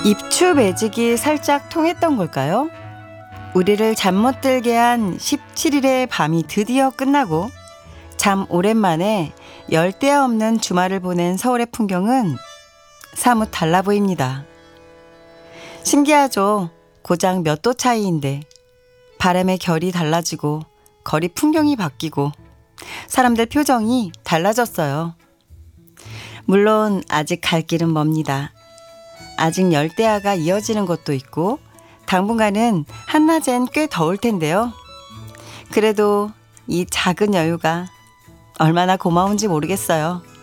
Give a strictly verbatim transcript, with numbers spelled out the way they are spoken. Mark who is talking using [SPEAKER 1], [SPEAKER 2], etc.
[SPEAKER 1] 입추 매직이 살짝 통했던 걸까요? 우리를 잠 못 들게 한 십칠 일의 밤이 드디어 끝나고 참 오랜만에 열대 없는 주말을 보낸 서울의 풍경은 사뭇 달라 보입니다. 신기하죠? 고작 몇 도 차이인데 바람의 결이 달라지고 거리 풍경이 바뀌고 사람들 표정이 달라졌어요. 물론 아직 갈 길은 멉니다. 아직 열대야가 이어지는 곳도 있고 당분간은 한낮엔 꽤 더울 텐데요. 그래도 이 작은 여유가 얼마나 고마운지 모르겠어요.